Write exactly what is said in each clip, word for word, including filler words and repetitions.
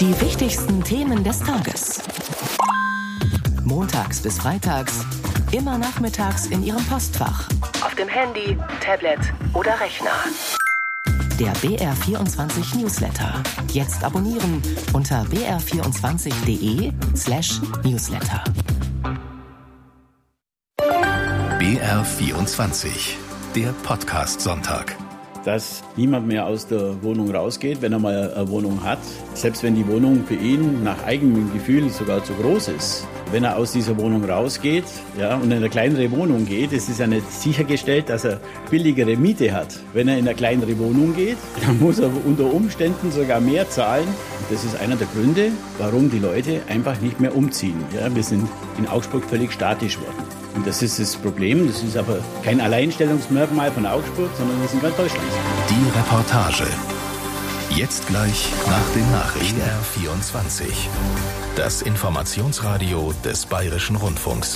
Die wichtigsten Themen des Tages. Montags bis freitags, immer nachmittags in Ihrem Postfach. Auf dem Handy, Tablet oder Rechner. Der B R vierundzwanzig Newsletter. Jetzt abonnieren unter b r vierundzwanzig punkt d e slash newsletter. B R vierundzwanzig, der Podcast-Sonntag. Dass niemand mehr aus der Wohnung rausgeht, wenn er mal eine Wohnung hat. Selbst wenn die Wohnung für ihn nach eigenem Gefühl sogar zu groß ist. Wenn er aus dieser Wohnung rausgeht, ja, und in eine kleinere Wohnung geht, ist es ja nicht sichergestellt, dass er billigere Miete hat. Wenn er in eine kleinere Wohnung geht, dann muss er unter Umständen sogar mehr zahlen. Und das ist einer der Gründe, warum die Leute einfach nicht mehr umziehen. Ja, wir sind in Augsburg völlig statisch geworden. Und das ist das Problem. Das ist aber kein Alleinstellungsmerkmal von Augsburg, sondern das ist in ganz Deutschland. Die Reportage. Jetzt gleich nach den Nachrichten. B R vierundzwanzig. Das Informationsradio des Bayerischen Rundfunks.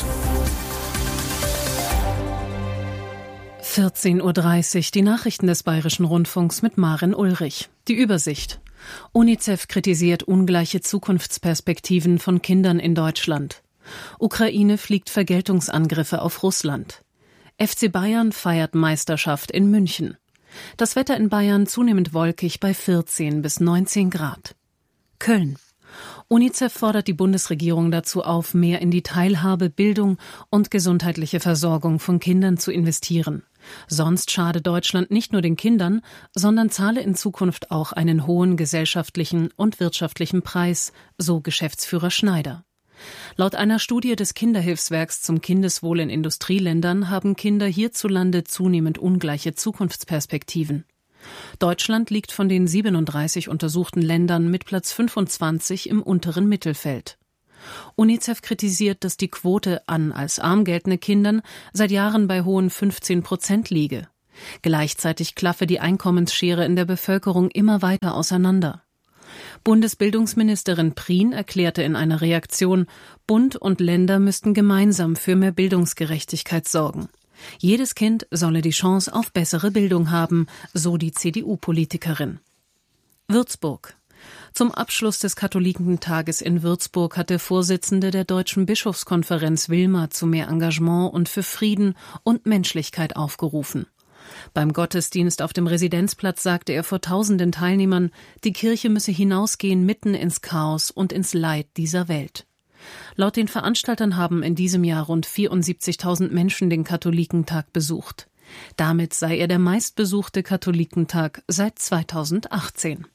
vierzehn Uhr dreißig, die Nachrichten des Bayerischen Rundfunks mit Maren Ulrich. Die Übersicht. UNICEF kritisiert ungleiche Zukunftsperspektiven von Kindern in Deutschland. Ukraine fliegt Vergeltungsangriffe auf Russland. F C Bayern feiert Meisterschaft in München. Das Wetter in Bayern zunehmend wolkig bei vierzehn bis neunzehn Grad. Köln. UNICEF fordert die Bundesregierung dazu auf, mehr in die Teilhabe, Bildung und gesundheitliche Versorgung von Kindern zu investieren. Sonst schade Deutschland nicht nur den Kindern, sondern zahle in Zukunft auch einen hohen gesellschaftlichen und wirtschaftlichen Preis, so Geschäftsführer Schneider. Laut einer Studie des Kinderhilfswerks zum Kindeswohl in Industrieländern haben Kinder hierzulande zunehmend ungleiche Zukunftsperspektiven. Deutschland liegt von den siebenunddreißig untersuchten Ländern mit Platz fünfundzwanzig im unteren Mittelfeld. UNICEF kritisiert, dass die Quote an als arm geltende Kindern seit Jahren bei hohen fünfzehn Prozent liege. Gleichzeitig klaffe die Einkommensschere in der Bevölkerung immer weiter auseinander. Bundesbildungsministerin Prien erklärte in einer Reaktion, Bund und Länder müssten gemeinsam für mehr Bildungsgerechtigkeit sorgen. Jedes Kind solle die Chance auf bessere Bildung haben, so die C D U-Politikerin. Würzburg. Zum Abschluss des Katholikentages in Würzburg hat der Vorsitzende der Deutschen Bischofskonferenz Wilmer zu mehr Engagement und für Frieden und Menschlichkeit aufgerufen. Beim Gottesdienst auf dem Residenzplatz sagte er vor tausenden Teilnehmern, die Kirche müsse hinausgehen mitten ins Chaos und ins Leid dieser Welt. Laut den Veranstaltern haben in diesem Jahr rund vierundsiebzigtausend Menschen den Katholikentag besucht. Damit sei er der meistbesuchte Katholikentag seit zweitausendachtzehn.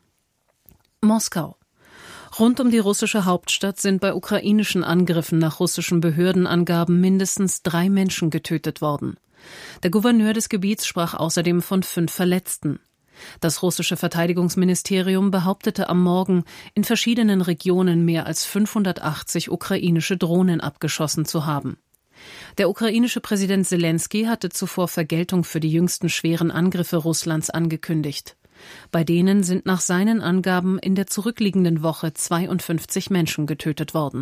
Moskau. Rund um die russische Hauptstadt sind bei ukrainischen Angriffen nach russischen Behördenangaben mindestens drei Menschen getötet worden. Der Gouverneur des Gebiets sprach außerdem von fünf Verletzten. Das russische Verteidigungsministerium behauptete am Morgen, in verschiedenen Regionen mehr als fünfhundertachtzig ukrainische Drohnen abgeschossen zu haben. Der ukrainische Präsident Selenskyj hatte zuvor Vergeltung für die jüngsten schweren Angriffe Russlands angekündigt. Bei denen sind nach seinen Angaben in der zurückliegenden Woche zweiundfünfzig Menschen getötet worden.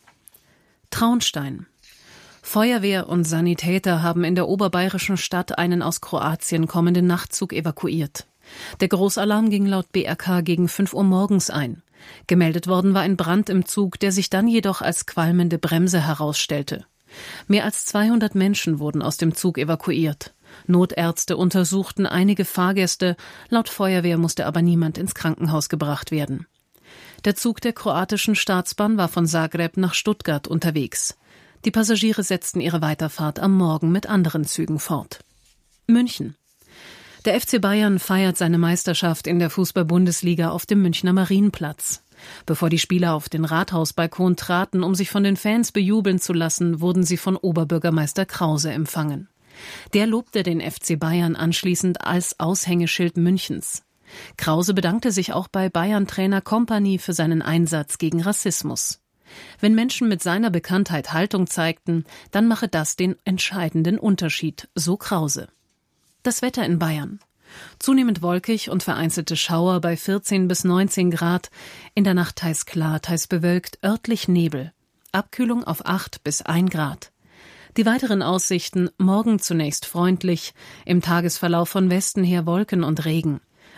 Traunstein. Feuerwehr und Sanitäter haben in der oberbayerischen Stadt einen aus Kroatien kommenden Nachtzug evakuiert. Der Großalarm ging laut B R K gegen fünf Uhr morgens ein. Gemeldet worden war ein Brand im Zug, der sich dann jedoch als qualmende Bremse herausstellte. Mehr als zweihundert Menschen wurden aus dem Zug evakuiert. Notärzte untersuchten einige Fahrgäste, laut Feuerwehr musste aber niemand ins Krankenhaus gebracht werden. Der Zug der kroatischen Staatsbahn war von Zagreb nach Stuttgart unterwegs. Die Passagiere setzten ihre Weiterfahrt am Morgen mit anderen Zügen fort. München. Der F C Bayern feiert seine Meisterschaft in der Fußball-Bundesliga auf dem Münchner Marienplatz. Bevor die Spieler auf den Rathausbalkon traten, um sich von den Fans bejubeln zu lassen, wurden sie von Oberbürgermeister Krause empfangen. Der lobte den F C Bayern anschließend als Aushängeschild Münchens. Krause bedankte sich auch bei Bayern-Trainer Kompany für seinen Einsatz gegen Rassismus. Wenn Menschen mit seiner Bekanntheit Haltung zeigten, dann mache das den entscheidenden Unterschied, so Krause. Das Wetter in Bayern. Zunehmend wolkig und vereinzelte Schauer bei vierzehn bis neunzehn Grad. In der Nacht teils klar, teils bewölkt, örtlich Nebel. Abkühlung auf acht bis ein Grad. Die weiteren Aussichten: morgen zunächst freundlich, im Tagesverlauf von Westen her Wolken und Regen.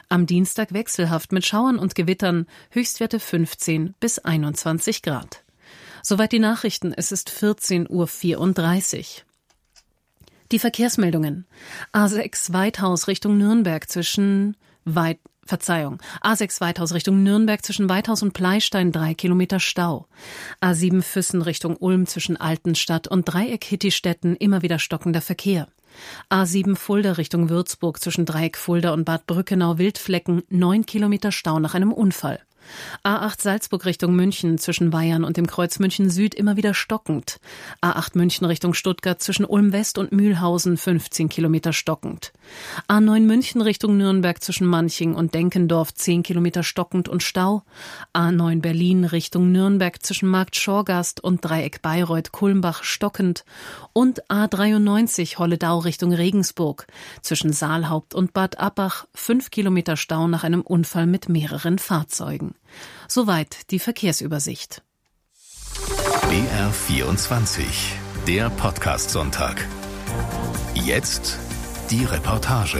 Am Dienstag wechselhaft mit Schauern und Gewittern, Höchstwerte fünfzehn bis einundzwanzig Grad. Soweit die Nachrichten, es ist vierzehn Uhr vierunddreißig. Die Verkehrsmeldungen. A sechs Weithaus Richtung Nürnberg zwischen Weit Verzeihung. A sechs Weithaus Richtung Nürnberg zwischen Weithaus und Pleistein drei Kilometer Stau. A sieben Füssen Richtung Ulm zwischen Altenstadt und Dreieck Hittistetten immer wieder stockender Verkehr. A sieben Fulda Richtung Würzburg zwischen Dreieck Fulda und Bad Brückenau Wildflecken neun Kilometer Stau nach einem Unfall. A acht Salzburg Richtung München zwischen Weyern und dem Kreuz München Süd immer wieder stockend. A acht München Richtung Stuttgart zwischen Ulm West und Mühlhausen fünfzehn Kilometer stockend. A neun München Richtung Nürnberg zwischen Manching und Denkendorf zehn Kilometer stockend und Stau. A neun Berlin Richtung Nürnberg zwischen Markt Schorgast und Dreieck Bayreuth Kulmbach stockend. Und A dreiundneunzig Holledau Richtung Regensburg zwischen Saalhaupt und Bad Abbach fünf Kilometer Stau nach einem Unfall mit mehreren Fahrzeugen. Soweit die Verkehrsübersicht. B R vierundzwanzig, der Podcast-Sonntag. Jetzt die Reportage.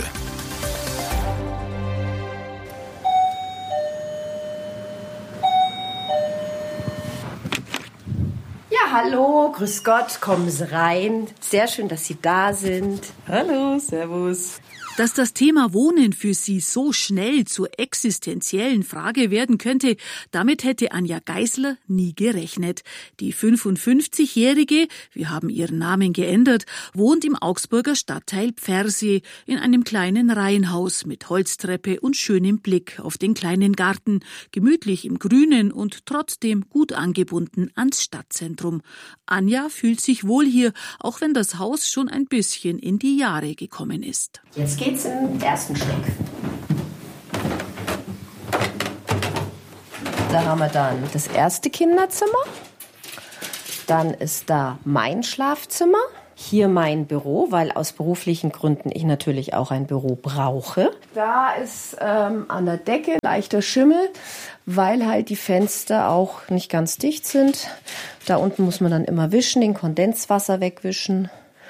Ja, hallo, grüß Gott, kommen Sie rein. Sehr schön, dass Sie da sind. Hallo, servus. Dass das Thema Wohnen für Sie so schnell zur existenziellen Frage werden könnte, damit hätte Anja Geisler nie gerechnet. Die fünfundfünfzigjährige, wir haben ihren Namen geändert, wohnt im Augsburger Stadtteil Pfersee in einem kleinen Reihenhaus mit Holztreppe und schönem Blick auf den kleinen Garten, gemütlich im Grünen und trotzdem gut angebunden ans Stadtzentrum. Anja fühlt sich wohl hier, auch wenn das Haus schon ein bisschen in die Jahre gekommen ist. Jetzt geht's im ersten Stock. Da haben wir dann das erste Kinderzimmer. Dann ist da mein Schlafzimmer. Hier mein Büro, weil aus beruflichen Gründen ich natürlich auch ein Büro brauche. Da ist ähm, an der Decke leichter Schimmel, weil halt die Fenster auch nicht ganz dicht sind. Da unten muss man dann immer wischen, den Kondenswasser wegwischen.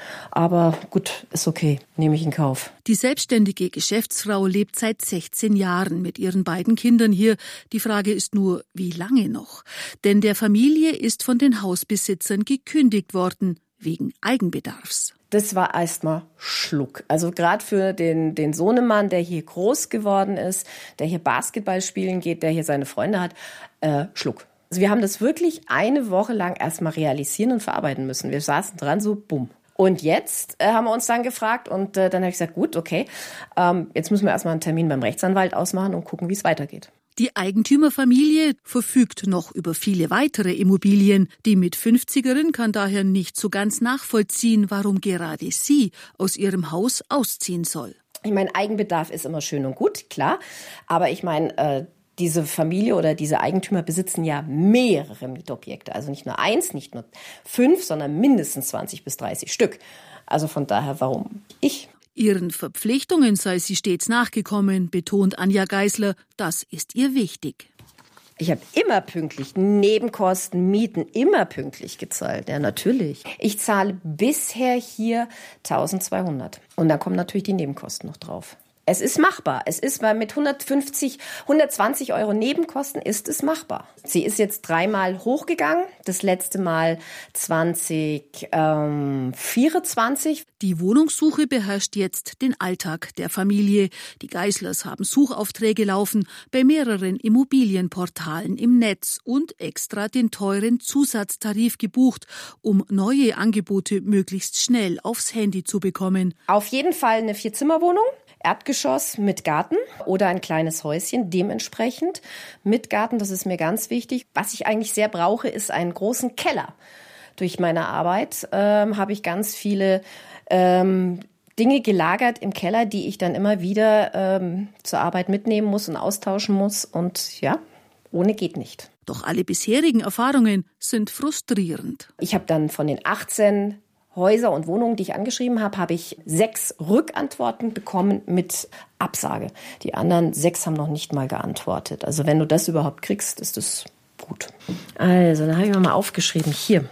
Aber gut, ist okay, nehme ich in Kauf. Die selbstständige Geschäftsfrau lebt seit sechzehn Jahren mit ihren beiden Kindern hier. Die Frage ist nur, wie lange noch? Denn der Familie ist von den Hausbesitzern gekündigt worden, wegen Eigenbedarfs. Das war erstmal Schluck. Also gerade für den, den Sohnemann, der hier groß geworden ist, der hier Basketball spielen geht, der hier seine Freunde hat, äh, Schluck. Also wir haben das wirklich eine Woche lang erstmal realisieren und verarbeiten müssen. Wir saßen dran, so bumm. Und jetzt äh, haben wir uns dann gefragt und äh, dann habe ich gesagt, gut, okay, ähm, jetzt müssen wir erstmal einen Termin beim Rechtsanwalt ausmachen und gucken, wie es weitergeht. Die Eigentümerfamilie verfügt noch über viele weitere Immobilien. Die Mit-fünfzigerin kann daher nicht so ganz nachvollziehen, warum gerade sie aus ihrem Haus ausziehen soll. Ich meine, Eigenbedarf ist immer schön und gut, klar, aber ich meine, äh, diese Familie oder diese Eigentümer besitzen ja mehrere Mietobjekte. Also nicht nur eins, nicht nur fünf, sondern mindestens zwanzig bis dreißig Stück. Also von daher, warum ich? Ihren Verpflichtungen sei sie stets nachgekommen, betont Anja Geisler. Das ist ihr wichtig. Ich habe immer pünktlich Nebenkosten, Mieten, immer pünktlich gezahlt. Ja, natürlich. Ich zahle bisher hier eintausendzweihundert. Und da kommen natürlich die Nebenkosten noch drauf. Es ist machbar. Es ist, weil mit hundertfünfzig, hundertzwanzig Euro Nebenkosten ist es machbar. Sie ist jetzt dreimal hochgegangen. Das letzte Mal zwanzig vierundzwanzig. Die Wohnungssuche beherrscht jetzt den Alltag der Familie. Die Geislers haben Suchaufträge laufen bei mehreren Immobilienportalen im Netz und extra den teuren Zusatztarif gebucht, um neue Angebote möglichst schnell aufs Handy zu bekommen. Auf jeden Fall eine Vierzimmerwohnung. Erdgeschoss mit Garten oder ein kleines Häuschen dementsprechend mit Garten, das ist mir ganz wichtig. Was ich eigentlich sehr brauche, ist einen großen Keller. Durch meine Arbeit ähm, habe ich ganz viele ähm, Dinge gelagert im Keller, die ich dann immer wieder ähm, zur Arbeit mitnehmen muss und austauschen muss. Und ja, ohne geht nicht. Doch alle bisherigen Erfahrungen sind frustrierend. Ich habe dann von den achtzehn Häuser und Wohnungen, die ich angeschrieben habe, habe ich sechs Rückantworten bekommen mit Absage. Die anderen sechs haben noch nicht mal geantwortet. Also wenn du das überhaupt kriegst, ist das gut. Also, dann habe ich mir mal aufgeschrieben. Hier,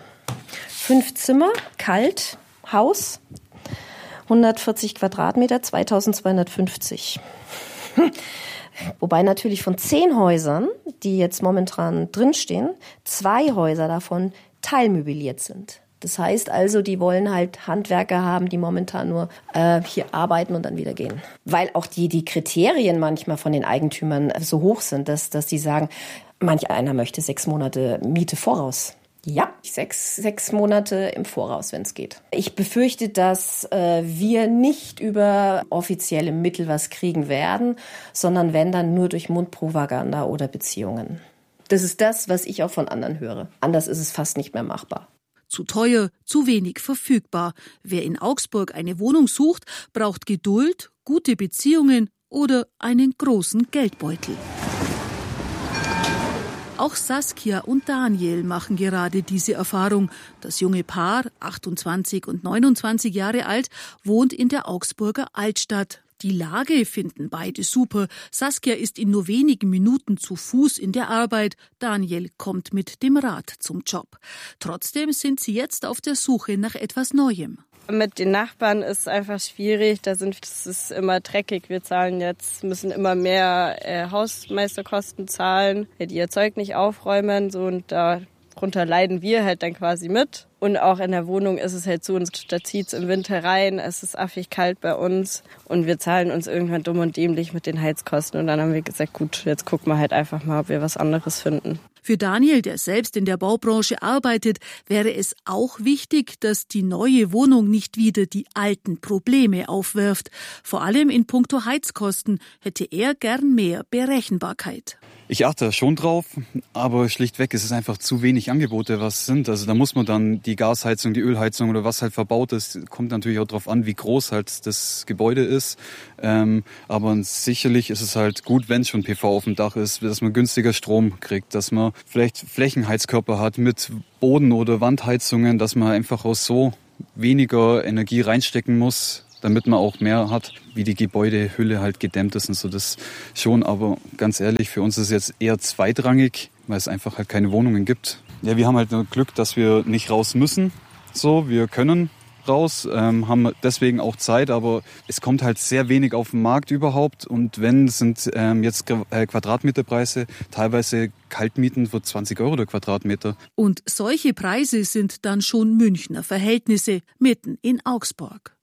fünf Zimmer, kalt, Haus, hundertvierzig Quadratmeter, zweitausendzweihundertfünfzig. Wobei natürlich von zehn Häusern, die jetzt momentan drinstehen, zwei Häuser davon teilmöbliert sind. Das heißt also, die wollen halt Handwerker haben, die momentan nur äh, hier arbeiten und dann wieder gehen. Weil auch die, die Kriterien manchmal von den Eigentümern so hoch sind, dass, dass die sagen, manch einer möchte sechs Monate Miete voraus. Ja, sechs, sechs Monate im Voraus, wenn es geht. Ich befürchte, dass äh, wir nicht über offizielle Mittel was kriegen werden, sondern wenn dann nur durch Mundpropaganda oder Beziehungen. Das ist das, was ich auch von anderen höre. Anders ist es fast nicht mehr machbar. Zu teuer, zu wenig verfügbar. Wer in Augsburg eine Wohnung sucht, braucht Geduld, gute Beziehungen oder einen großen Geldbeutel. Auch Saskia und Daniel machen gerade diese Erfahrung. Das junge Paar, achtundzwanzig und neunundzwanzig Jahre alt, wohnt in der Augsburger Altstadt. Die Lage finden beide super. Saskia ist in nur wenigen Minuten zu Fuß in der Arbeit. Daniel kommt mit dem Rad zum Job. Trotzdem sind sie jetzt auf der Suche nach etwas Neuem. Mit den Nachbarn ist es einfach schwierig. Da sind, das ist immer dreckig. Wir zahlen jetzt, müssen immer mehr äh, Hausmeisterkosten zahlen, die ihr Zeug nicht aufräumen. So, und darunter leiden wir halt dann quasi mit. Und auch in der Wohnung ist es halt so, da zieht es im Winter rein, es ist affig kalt bei uns und wir zahlen uns irgendwann dumm und dämlich mit den Heizkosten. Und dann haben wir gesagt, gut, jetzt gucken wir halt einfach mal, ob wir was anderes finden. Für Daniel, der selbst in der Baubranche arbeitet, wäre es auch wichtig, dass die neue Wohnung nicht wieder die alten Probleme aufwirft. Vor allem in puncto Heizkosten hätte er gern mehr Berechenbarkeit. Ich achte schon drauf, aber schlichtweg ist es einfach zu wenig Angebote, was sind. Also da muss man dann die Gasheizung, die Ölheizung oder was halt verbaut ist, kommt natürlich auch darauf an, wie groß halt das Gebäude ist. Ähm, aber sicherlich ist es halt gut, wenn schon P V auf dem Dach ist, dass man günstiger Strom kriegt, dass man vielleicht Flächenheizkörper hat mit Boden- oder Wandheizungen, dass man einfach auch so weniger Energie reinstecken muss, damit man auch mehr hat, wie die Gebäudehülle halt gedämmt ist und so, das schon. Aber ganz ehrlich, für uns ist es jetzt eher zweitrangig, weil es einfach halt keine Wohnungen gibt. Ja, wir haben halt nur Glück, dass wir nicht raus müssen. So, wir können raus, ähm, haben deswegen auch Zeit, aber es kommt halt sehr wenig auf den Markt überhaupt. Und wenn, sind ähm, jetzt äh, Quadratmeterpreise, teilweise Kaltmieten für zwanzig Euro der Quadratmeter. Und solche Preise sind dann schon Münchner Verhältnisse, mitten in Augsburg.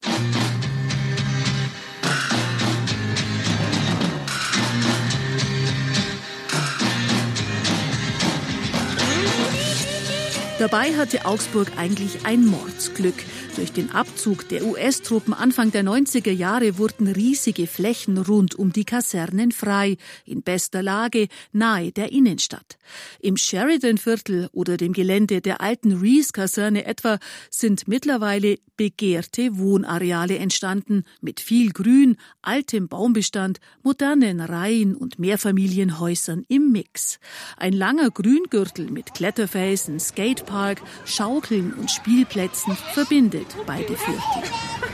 Dabei hatte Augsburg eigentlich ein Mordsglück. Durch den Abzug der U S-Truppen Anfang der neunziger Jahre wurden riesige Flächen rund um die Kasernen frei, in bester Lage, nahe der Innenstadt. Im Sheridan-Viertel oder dem Gelände der alten Rees-Kaserne etwa sind mittlerweile begehrte Wohnareale entstanden, mit viel Grün, altem Baumbestand, modernen Reihen und Mehrfamilienhäusern im Mix. Ein langer Grüngürtel mit Kletterfelsen, Skatepark, Schaukeln und Spielplätzen verbindet beide Viertel.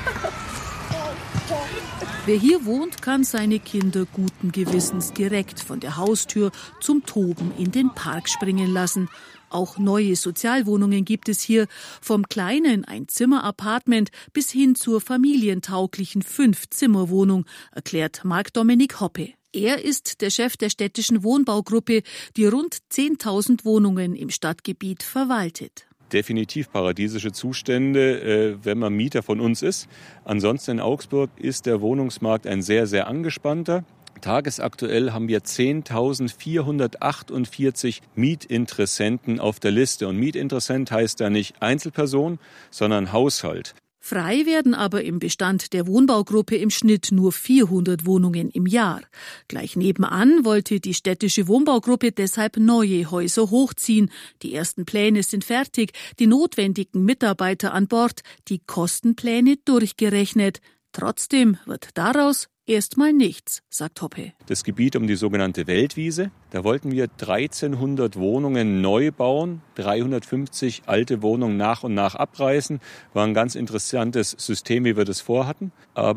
Wer hier wohnt, kann seine Kinder guten Gewissens direkt von der Haustür zum Toben in den Park springen lassen. Auch neue Sozialwohnungen gibt es hier, vom kleinen Ein-Zimmer-Apartment bis hin zur familientauglichen Fünf-Zimmer-Wohnung, erklärt Marc-Dominik Hoppe. Er ist der Chef der städtischen Wohnbaugruppe, die rund zehntausend Wohnungen im Stadtgebiet verwaltet. Definitiv paradiesische Zustände, wenn man Mieter von uns ist. Ansonsten in Augsburg ist der Wohnungsmarkt ein sehr, sehr angespannter. Tagesaktuell haben wir zehntausendvierhundertachtundvierzig Mietinteressenten auf der Liste. Und Mietinteressent heißt ja nicht Einzelperson, sondern Haushalt. Frei werden aber im Bestand der Wohnbaugruppe im Schnitt nur vierhundert Wohnungen im Jahr. Gleich nebenan wollte die städtische Wohnbaugruppe deshalb neue Häuser hochziehen. Die ersten Pläne sind fertig, die notwendigen Mitarbeiter an Bord, die Kostenpläne durchgerechnet. Trotzdem wird daraus erstmal nichts, sagt Hoppe. Das Gebiet um die sogenannte Weltwiese, da wollten wir dreizehnhundert Wohnungen neu bauen, dreihundertfünfzig alte Wohnungen nach und nach abreißen. War ein ganz interessantes System, wie wir das vorhatten. Aber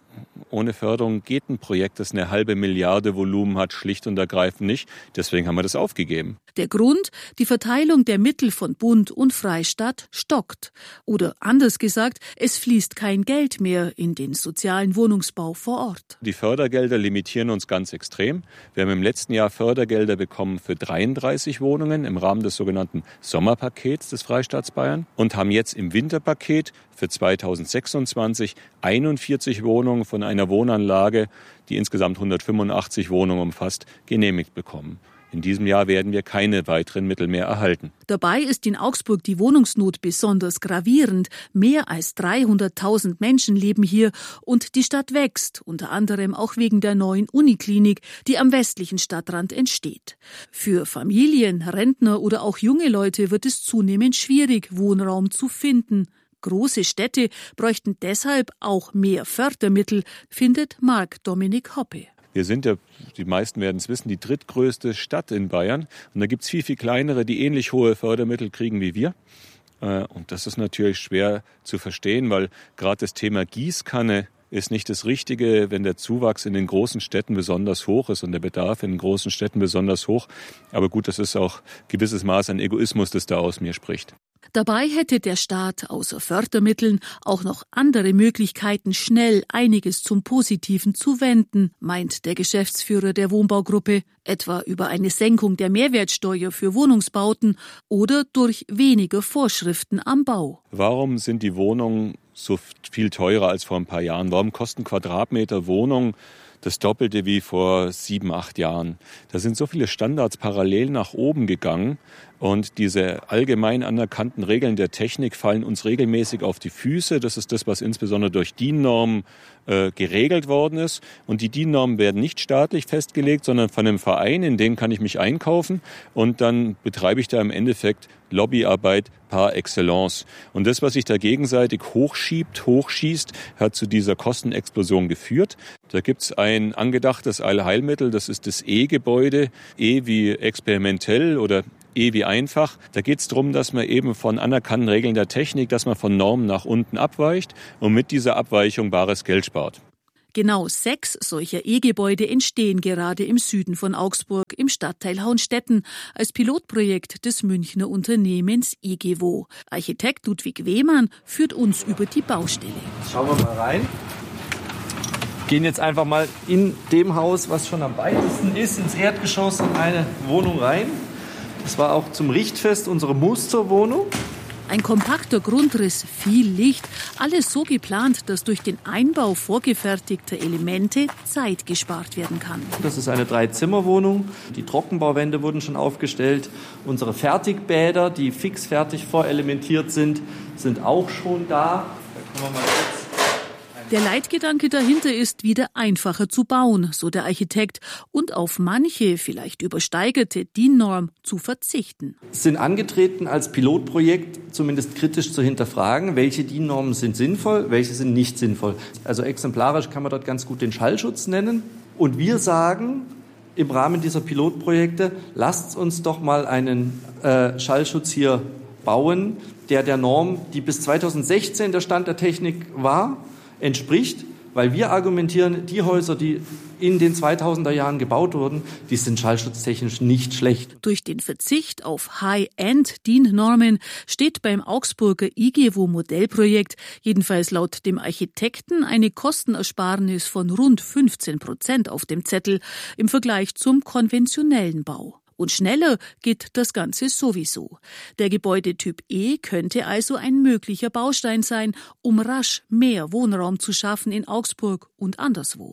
Ohne Förderung geht ein Projekt, das eine halbe Milliarde Volumen hat, schlicht und ergreifend nicht. Deswegen haben wir das aufgegeben. Der Grund? Die Verteilung der Mittel von Bund und Freistaat stockt. Oder anders gesagt, es fließt kein Geld mehr in den sozialen Wohnungsbau vor Ort. Die Fördergelder limitieren uns ganz extrem. Wir haben im letzten Jahr Fördergelder bekommen für dreiunddreißig Wohnungen im Rahmen des sogenannten Sommerpakets des Freistaats Bayern und haben jetzt im Winterpaket für zweitausendsechsundzwanzig einundvierzig Wohnungen von einer Wohnanlage, die insgesamt hundertfünfundachtzig Wohnungen umfasst, genehmigt bekommen. In diesem Jahr werden wir keine weiteren Mittel mehr erhalten. Dabei ist in Augsburg die Wohnungsnot besonders gravierend. Mehr als dreihunderttausend Menschen leben hier und die Stadt wächst, unter anderem auch wegen der neuen Uniklinik, die am westlichen Stadtrand entsteht. Für Familien, Rentner oder auch junge Leute wird es zunehmend schwierig, Wohnraum zu finden. Große Städte bräuchten deshalb auch mehr Fördermittel, findet Marc Dominik Hoppe. Wir sind ja, die meisten werden es wissen, die drittgrößte Stadt in Bayern. Und da gibt es viel, viel kleinere, die ähnlich hohe Fördermittel kriegen wie wir. Und das ist natürlich schwer zu verstehen, weil gerade das Thema Gießkanne ist nicht das Richtige, wenn der Zuwachs in den großen Städten besonders hoch ist und der Bedarf in den großen Städten besonders hoch. Aber gut, das ist auch ein gewisses Maß an Egoismus, das da aus mir spricht. Dabei hätte der Staat außer Fördermitteln auch noch andere Möglichkeiten, schnell einiges zum Positiven zu wenden, meint der Geschäftsführer der Wohnbaugruppe, etwa über eine Senkung der Mehrwertsteuer für Wohnungsbauten oder durch weniger Vorschriften am Bau. Warum sind die Wohnungen so viel teurer als vor ein paar Jahren? Warum kosten Quadratmeter Wohnung das Doppelte wie vor sieben, acht Jahren? Da sind so viele Standards parallel nach oben gegangen. Und diese allgemein anerkannten Regeln der Technik fallen uns regelmäßig auf die Füße. Das ist das, was insbesondere durch D I N-Normen äh, geregelt worden ist. Und die D I N-Normen werden nicht staatlich festgelegt, sondern von einem Verein, in den kann ich mich einkaufen. Und dann betreibe ich da im Endeffekt Lobbyarbeit par excellence. Und das, was sich da gegenseitig hochschiebt, hochschießt, hat zu dieser Kostenexplosion geführt. Da gibt es ein angedachtes Allheilmittel, das ist das E-Gebäude. E wie experimentell oder E wie einfach. Da geht es darum, dass man eben von anerkannten Regeln der Technik, dass man von Normen nach unten abweicht und mit dieser Abweichung bares Geld spart. Genau sechs solcher E-Gebäude entstehen gerade im Süden von Augsburg, im Stadtteil Hauenstetten, als Pilotprojekt des Münchner Unternehmens IGEWO. Architekt Ludwig Wehmann führt uns über die Baustelle. Schauen wir mal rein. Gehen jetzt einfach mal in dem Haus, was schon am weitesten ist, ins Erdgeschoss in eine Wohnung rein. Das war auch zum Richtfest unsere Musterwohnung. Ein kompakter Grundriss, viel Licht, alles so geplant, dass durch den Einbau vorgefertigter Elemente Zeit gespart werden kann. Das ist eine Drei-Zimmer-Wohnung. Die Trockenbauwände wurden schon aufgestellt. Unsere Fertigbäder, die fix fertig vorelementiert sind, sind auch schon da. Da kommen wir mal kurz. Der Leitgedanke dahinter ist, wieder einfacher zu bauen, so der Architekt, und auf manche, vielleicht übersteigerte D I N-Norm zu verzichten. Es sind angetreten als Pilotprojekt, zumindest kritisch zu hinterfragen, welche D I N-Normen sind sinnvoll, welche sind nicht sinnvoll. Also exemplarisch kann man dort ganz gut den Schallschutz nennen. Und wir sagen im Rahmen dieser Pilotprojekte, lasst uns doch mal einen äh, Schallschutz hier bauen, der der Norm, die bis zweitausendsechzehn der Stand der Technik war, entspricht, weil wir argumentieren, die Häuser, die in den zweitausender Jahren gebaut wurden, die sind schallschutztechnisch nicht schlecht. Durch den Verzicht auf High-End-D I N-Normen steht beim Augsburger IGEWO-Modellprojekt jedenfalls laut dem Architekten eine Kostenersparnis von rund fünfzehn Prozent auf dem Zettel im Vergleich zum konventionellen Bau. Und schneller geht das Ganze sowieso. Der Gebäudetyp E könnte also ein möglicher Baustein sein, um rasch mehr Wohnraum zu schaffen in Augsburg und anderswo.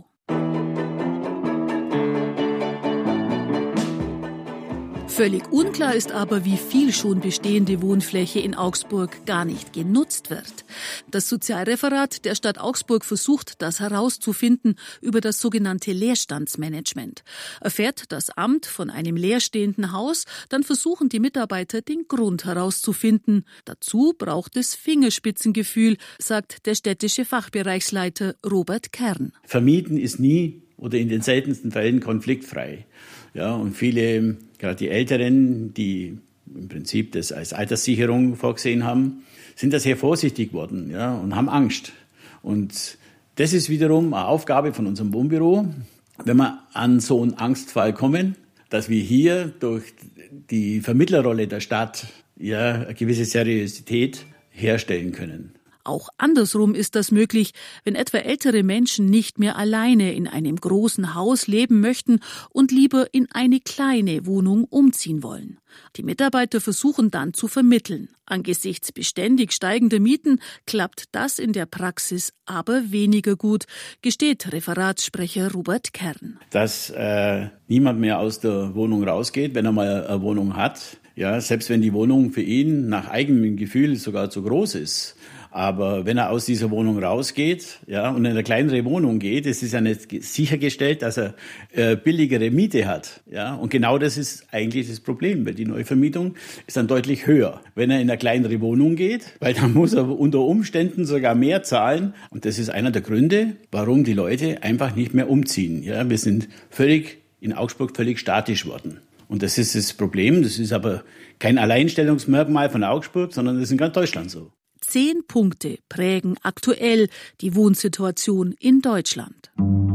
Völlig unklar ist aber, wie viel schon bestehende Wohnfläche in Augsburg gar nicht genutzt wird. Das Sozialreferat der Stadt Augsburg versucht, das herauszufinden über das sogenannte Leerstandsmanagement. Erfährt das Amt von einem leerstehenden Haus, dann versuchen die Mitarbeiter, den Grund herauszufinden. Dazu braucht es Fingerspitzengefühl, sagt der städtische Fachbereichsleiter Robert Kern. Vermieten ist nie oder in den seltensten Fällen konfliktfrei. Ja, und viele, gerade die Älteren, die im Prinzip das als Alterssicherung vorgesehen haben, sind da sehr vorsichtig geworden, ja, und haben Angst. Und Das ist wiederum eine Aufgabe von unserem Wohnbüro, wenn wir an so einen Angstfall kommen, dass wir hier durch die Vermittlerrolle der Stadt ja eine gewisse Seriosität herstellen können. Auch andersrum ist das möglich, wenn etwa ältere Menschen nicht mehr alleine in einem großen Haus leben möchten und lieber in eine kleine Wohnung umziehen wollen. Die Mitarbeiter versuchen dann zu vermitteln. Angesichts beständig steigender Mieten klappt das in der Praxis aber weniger gut, gesteht Referatssprecher Robert Kern. Dass äh, niemand mehr aus der Wohnung rausgeht, wenn er mal eine Wohnung hat. Ja, selbst wenn die Wohnung für ihn nach eigenem Gefühl sogar zu groß ist. Aber wenn er aus dieser Wohnung rausgeht, ja, und in eine kleinere Wohnung geht, ist es ja nicht sichergestellt, dass er äh, billigere Miete hat, ja. Und genau das ist eigentlich das Problem, weil die Neuvermietung ist dann deutlich höher, wenn er in eine kleinere Wohnung geht, weil dann muss er unter Umständen sogar mehr zahlen. Und das ist einer der Gründe, warum die Leute einfach nicht mehr umziehen. Ja, wir sind völlig in Augsburg völlig statisch worden. Und das ist das Problem. Das ist aber kein Alleinstellungsmerkmal von Augsburg, sondern das ist in ganz Deutschland so. Zehn Punkte prägen aktuell die Wohnsituation in Deutschland.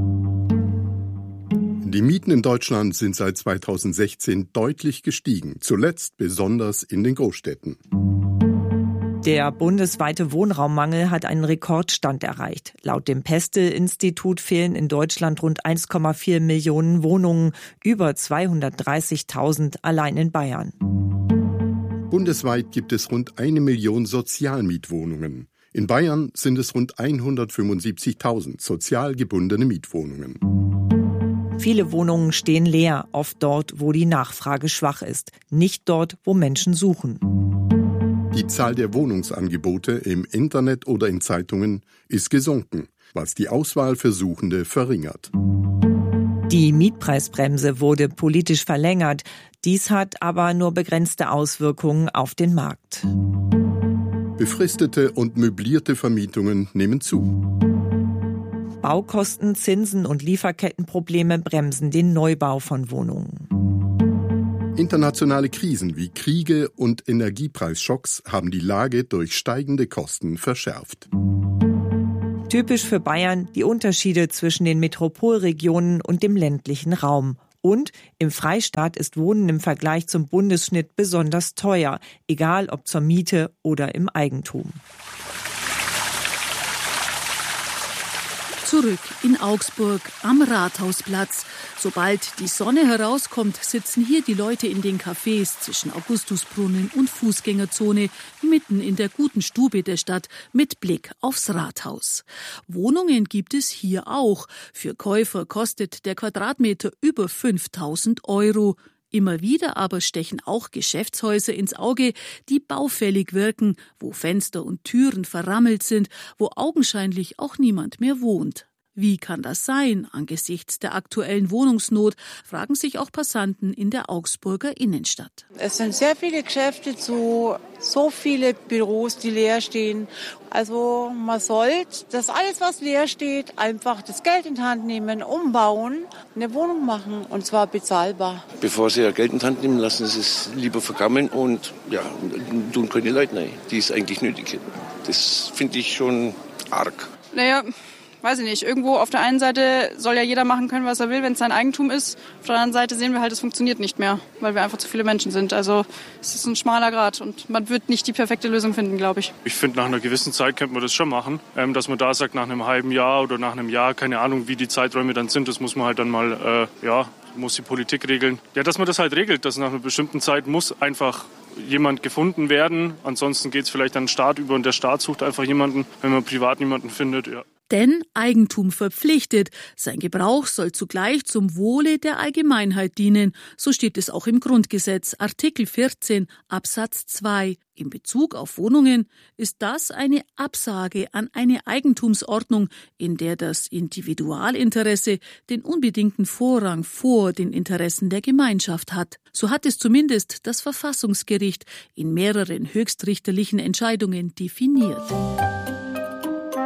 Die Mieten in Deutschland sind seit zweitausendsechzehn deutlich gestiegen, zuletzt besonders in den Großstädten. Der bundesweite Wohnraummangel hat einen Rekordstand erreicht. Laut dem Pestel-Institut fehlen in Deutschland rund eins Komma vier Millionen Wohnungen, über zweihundertdreißigtausend allein in Bayern. Bundesweit gibt es rund eine Million Sozialmietwohnungen. In Bayern sind es rund hundertfünfundsiebzigtausend sozial gebundene Mietwohnungen. Viele Wohnungen stehen leer, oft dort, wo die Nachfrage schwach ist, nicht dort, wo Menschen suchen. Die Zahl der Wohnungsangebote im Internet oder in Zeitungen ist gesunken, was die Auswahl für Suchende verringert. Die Mietpreisbremse wurde politisch verlängert. Dies hat aber nur begrenzte Auswirkungen auf den Markt. Befristete und möblierte Vermietungen nehmen zu. Baukosten, Zinsen und Lieferkettenprobleme bremsen den Neubau von Wohnungen. Internationale Krisen wie Kriege und Energiepreisschocks haben die Lage durch steigende Kosten verschärft. Typisch für Bayern die Unterschiede zwischen den Metropolregionen und dem ländlichen Raum. Und im Freistaat ist Wohnen im Vergleich zum Bundesschnitt besonders teuer, egal ob zur Miete oder im Eigentum. Zurück in Augsburg am Rathausplatz. Sobald die Sonne herauskommt, sitzen hier die Leute in den Cafés zwischen Augustusbrunnen und Fußgängerzone, mitten in der guten Stube der Stadt mit Blick aufs Rathaus. Wohnungen gibt es hier auch. Für Käufer kostet der Quadratmeter über fünftausend Euro. Immer wieder aber stechen auch Geschäftshäuser ins Auge, die baufällig wirken, wo Fenster und Türen verrammelt sind, wo augenscheinlich auch niemand mehr wohnt. Wie kann das sein angesichts der aktuellen Wohnungsnot, fragen sich auch Passanten in der Augsburger Innenstadt. Es sind sehr viele Geschäfte zu, so viele Büros, die leer stehen. Also man sollte das alles, was leer steht, einfach das Geld in die Hand nehmen, umbauen, eine Wohnung machen und zwar bezahlbar. Bevor Sie ja Geld in die Hand nehmen, lassen Sie es lieber vergammeln und ja, tun keine Leute rein, die es eigentlich nötig hätten. Das finde ich schon arg. Naja, weiß ich nicht, irgendwo auf der einen Seite soll ja jeder machen können, was er will, wenn es sein Eigentum ist. Auf der anderen Seite sehen wir halt, es funktioniert nicht mehr, weil wir einfach zu viele Menschen sind. Also es ist ein schmaler Grat und man wird nicht die perfekte Lösung finden, glaube ich. Ich finde, nach einer gewissen Zeit könnte man das schon machen, ähm, dass man da sagt, nach einem halben Jahr oder nach einem Jahr, keine Ahnung, wie die Zeiträume dann sind, das muss man halt dann mal, äh, ja, muss die Politik regeln. Ja, dass man das halt regelt, dass nach einer bestimmten Zeit muss einfach jemand gefunden werden. Ansonsten geht es vielleicht an den Staat über und der Staat sucht einfach jemanden, wenn man privat niemanden findet, ja. Denn Eigentum verpflichtet. Sein Gebrauch soll zugleich zum Wohle der Allgemeinheit dienen. So steht es auch im Grundgesetz, Artikel vierzehn Absatz zwei. In Bezug auf Wohnungen ist das eine Absage an eine Eigentumsordnung, in der das Individualinteresse den unbedingten Vorrang vor den Interessen der Gemeinschaft hat. So hat es zumindest das Verfassungsgericht in mehreren höchstrichterlichen Entscheidungen definiert.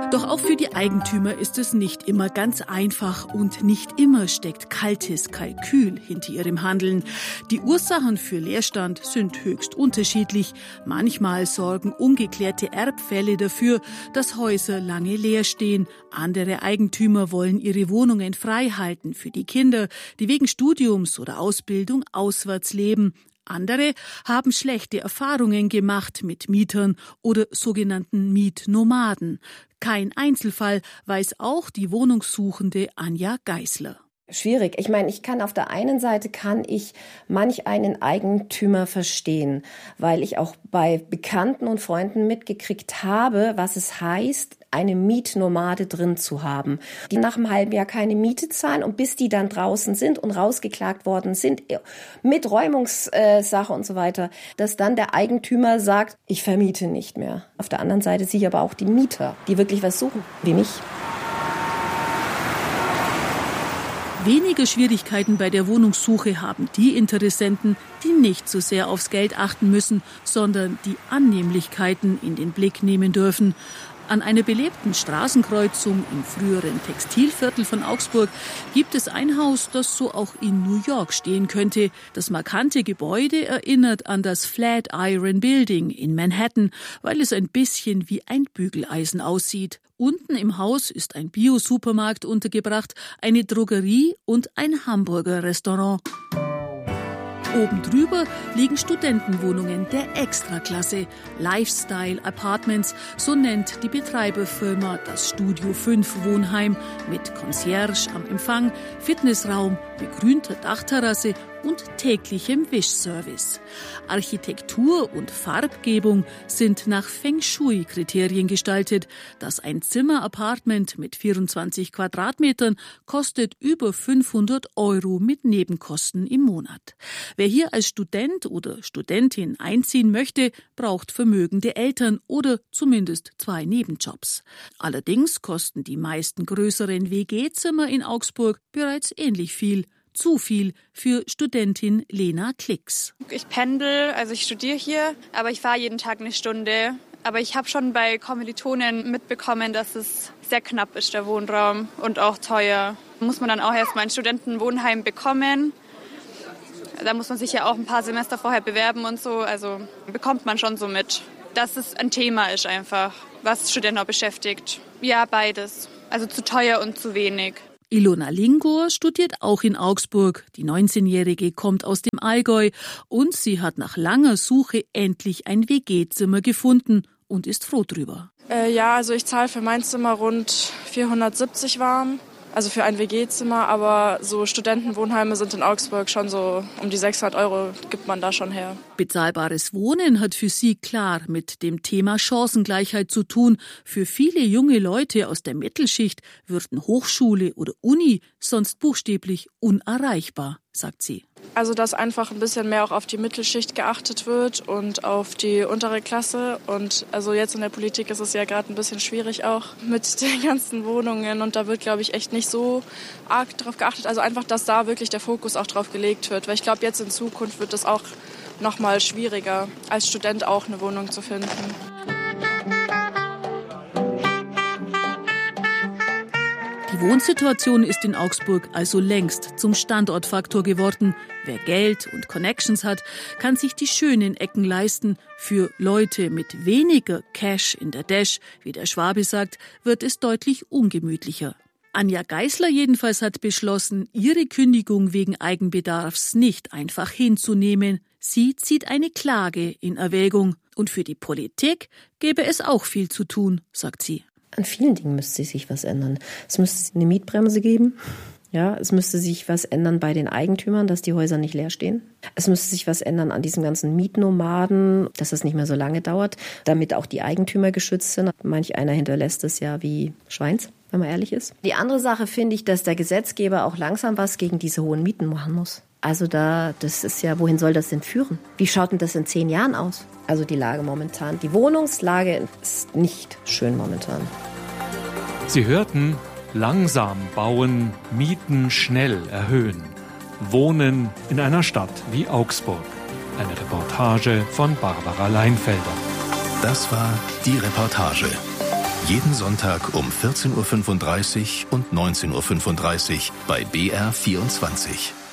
Doch auch für die Eigentümer ist es nicht immer ganz einfach und nicht immer steckt kaltes Kalkül hinter ihrem Handeln. Die Ursachen für Leerstand sind höchst unterschiedlich. Manchmal sorgen ungeklärte Erbfälle dafür, dass Häuser lange leer stehen. Andere Eigentümer wollen ihre Wohnungen frei halten für die Kinder, die wegen Studiums oder Ausbildung auswärts leben. Andere haben schlechte Erfahrungen gemacht mit Mietern oder sogenannten Mietnomaden. Kein Einzelfall, weiß auch die wohnungssuchende Anja Geisler. Schwierig. Ich meine, ich kann auf der einen Seite kann ich manch einen Eigentümer verstehen, weil ich auch bei Bekannten und Freunden mitgekriegt habe, was es heißt, eine Mietnomade drin zu haben, die nach einem halben Jahr keine Miete zahlen und bis die dann draußen sind und rausgeklagt worden sind mit Räumungssache und so weiter, dass dann der Eigentümer sagt, ich vermiete nicht mehr. Auf der anderen Seite sehe ich aber auch die Mieter, die wirklich was suchen, wie mich. Weniger Schwierigkeiten bei der Wohnungssuche haben die Interessenten, die nicht so sehr aufs Geld achten müssen, sondern die Annehmlichkeiten in den Blick nehmen dürfen. An einer belebten Straßenkreuzung im früheren Textilviertel von Augsburg gibt es ein Haus, das so auch in New York stehen könnte. Das markante Gebäude erinnert an das Flatiron Building in Manhattan, weil es ein bisschen wie ein Bügeleisen aussieht. Unten im Haus ist ein Bio-Supermarkt untergebracht, eine Drogerie und ein Hamburger-Restaurant. Oben drüber liegen Studentenwohnungen der Extraklasse, Lifestyle Apartments, so nennt die Betreiberfirma das Studio fünf Wohnheim mit Concierge am Empfang, Fitnessraum, begrünter Dachterrasse und täglichem Wischservice. Architektur und Farbgebung sind nach Feng Shui-Kriterien gestaltet. Das Ein-Zimmer-Apartment mit vierundzwanzig Quadratmetern kostet über fünfhundert Euro mit Nebenkosten im Monat. Wer hier als Student oder Studentin einziehen möchte, braucht vermögende Eltern oder zumindest zwei Nebenjobs. Allerdings kosten die meisten größeren W G-Zimmer in Augsburg bereits ähnlich viel. Zu viel für Studentin Lena Klicks. Ich pendel, also ich studiere hier, aber ich fahre jeden Tag eine Stunde. Aber ich habe schon bei Kommilitonen mitbekommen, dass es sehr knapp ist, der Wohnraum, und auch teuer. Da muss man dann auch erstmal ein Studentenwohnheim bekommen. Da muss man sich ja auch ein paar Semester vorher bewerben und so. Also bekommt man schon so mit, dass es ein Thema ist einfach, was Studenten auch beschäftigt. Ja, beides. Also zu teuer und zu wenig. Ilona Lingor studiert auch in Augsburg. Die neunzehnjährige kommt aus dem Allgäu und sie hat nach langer Suche endlich ein W G-Zimmer gefunden und ist froh drüber. Äh, ja, also ich zahle für mein Zimmer rund vierhundertsiebzig warm, also für ein W G-Zimmer, aber so Studentenwohnheime sind in Augsburg schon so um die sechshundert Euro gibt man da schon her. Bezahlbares Wohnen hat für sie klar mit dem Thema Chancengleichheit zu tun. Für viele junge Leute aus der Mittelschicht würden Hochschule oder Uni sonst buchstäblich unerreichbar, sagt sie. Also dass einfach ein bisschen mehr auch auf die Mittelschicht geachtet wird und auf die untere Klasse. Und also jetzt in der Politik ist es ja gerade ein bisschen schwierig auch mit den ganzen Wohnungen. Und da wird, glaube ich, echt nicht so arg drauf geachtet. Also einfach, dass da wirklich der Fokus auch drauf gelegt wird. Weil ich glaube, jetzt in Zukunft wird es auch noch mal schwieriger, als Student auch eine Wohnung zu finden. Die Wohnsituation ist in Augsburg also längst zum Standortfaktor geworden. Wer Geld und Connections hat, kann sich die schönen Ecken leisten. Für Leute mit weniger Cash in der Dash, wie der Schwabe sagt, wird es deutlich ungemütlicher. Anja Geisler jedenfalls hat beschlossen, ihre Kündigung wegen Eigenbedarfs nicht einfach hinzunehmen. Sie zieht eine Klage in Erwägung. Und für die Politik gäbe es auch viel zu tun, sagt sie. An vielen Dingen müsste sich was ändern. Es müsste eine Mietbremse geben. Ja, es müsste sich was ändern bei den Eigentümern, dass die Häuser nicht leer stehen. Es müsste sich was ändern an diesem ganzen Mietnomaden, dass es nicht mehr so lange dauert, damit auch die Eigentümer geschützt sind. Manch einer hinterlässt es ja wie Schweins, wenn man ehrlich ist. Die andere Sache finde ich, dass der Gesetzgeber auch langsam was gegen diese hohen Mieten machen muss. Also da, das ist ja, wohin soll das denn führen? Wie schaut denn das in zehn Jahren aus? Also die Lage momentan. Die Wohnungslage ist nicht schön momentan. Sie hörten: Langsam bauen, Mieten schnell erhöhen. Wohnen in einer Stadt wie Augsburg. Eine Reportage von Barbara Leinfelder. Das war die Reportage. Jeden Sonntag um vierzehn Uhr fünfunddreißig und neunzehn Uhr fünfunddreißig bei B R vierundzwanzig.